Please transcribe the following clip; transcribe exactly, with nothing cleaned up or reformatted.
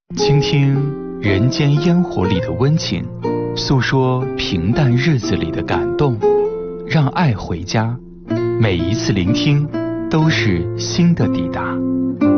倾听人间烟火里的温情，诉说平淡日子里的感动，让爱回家。每一次聆听都是新的抵达。